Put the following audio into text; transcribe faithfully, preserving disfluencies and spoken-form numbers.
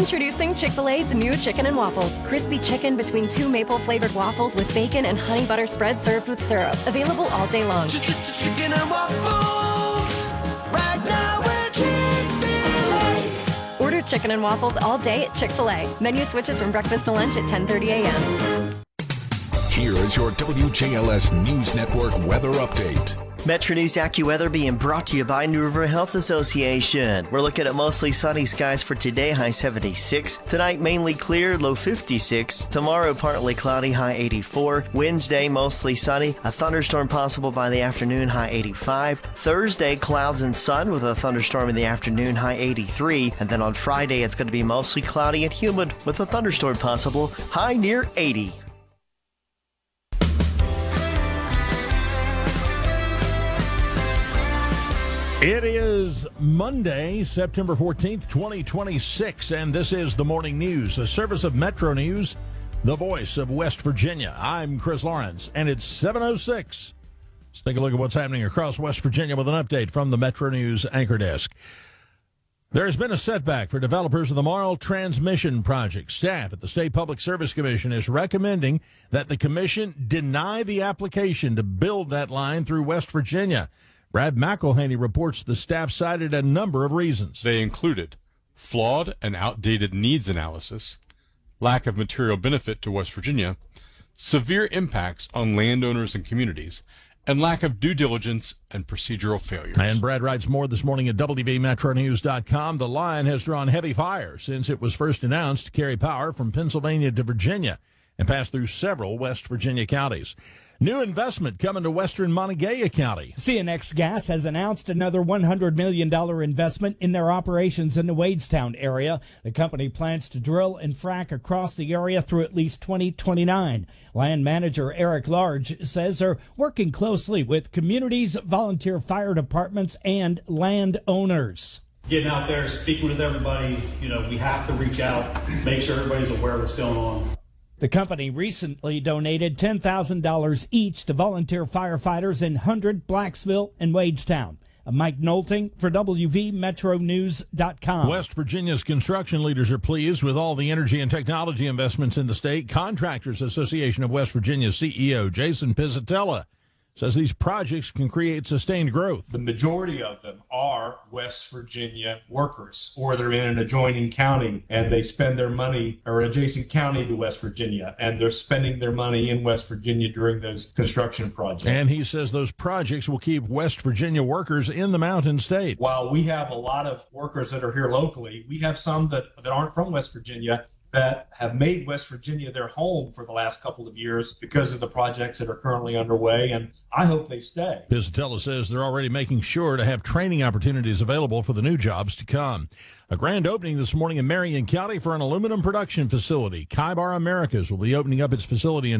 Introducing Chick-fil-A's new Chicken and Waffles. Crispy chicken between two maple-flavored waffles with bacon and honey butter spread served with syrup. Available all day long. Chicken and Waffles, right now at Chick-fil-A. Order Chicken and Waffles all day at Chick-fil-A. Menu switches from breakfast to lunch at ten thirty a.m. Here is your W J L S News Network weather update. Metro News AccuWeather being brought to you by New River Health Association. We're looking at mostly sunny skies for today, high seventy-six. Tonight, mainly clear, low fifty-six. Tomorrow, partly cloudy, high eighty-four. Wednesday, mostly sunny. A thunderstorm possible by the afternoon, high eighty-five. Thursday, clouds and sun with a thunderstorm in the afternoon, high eighty-three. And then on Friday, it's going to be mostly cloudy and humid with a thunderstorm possible, high near eighty. It is Monday, September fourteenth, twenty twenty-six, and this is the Morning News, a service of Metro News, the voice of West Virginia. I'm Chris Lawrence, and it's seven oh six. Let's take a look at what's happening across West Virginia with an update from the Metro News anchor desk. There has been a setback for developers of the Marl Transmission Project. Staff at the State Public Service Commission is recommending that the commission deny the application to build that line through West Virginia. Brad McElhaney reports the staff cited a number of reasons. They included flawed and outdated needs analysis, lack of material benefit to West Virginia, severe impacts on landowners and communities, and lack of due diligence and procedural failures. And Brad writes more this morning at W V Metro News dot com. The line has drawn heavy fire since it was first announced to carry power from Pennsylvania to Virginia and pass through several West Virginia counties. New investment coming to western Montague County. C N X Gas has announced another one hundred million dollars investment in their operations in the Wadestown area. The company plans to drill and frack across the area through at least twenty twenty-nine. Land manager Eric Large says they're working closely with communities, volunteer fire departments, and landowners. Getting out there, speaking with everybody, you know, we have to reach out, make sure everybody's aware of what's going on. The company recently donated ten thousand dollars each to volunteer firefighters in Hundred, Blacksville, and Wadestown. Mike Nolting for W V Metro News dot com. West Virginia's construction leaders are pleased with all the energy and technology investments in the state. Contractors Association of West Virginia C E O Jason Pizzatella says these projects can create sustained growth. The majority of them are West Virginia workers, or they're in an adjoining county and they spend their money, or adjacent county to West Virginia, and they're spending their money in West Virginia during those construction projects. And he says those projects will keep West Virginia workers in the Mountain State. While we have a lot of workers that are here locally, we have some that, that aren't from West Virginia that have made West Virginia their home for the last couple of years because of the projects that are currently underway, and I hope they stay. Pizzatella says they're already making sure to have training opportunities available for the new jobs to come. A grand opening this morning in Marion County for an aluminum production facility. Kybar Americas will be opening up its facility in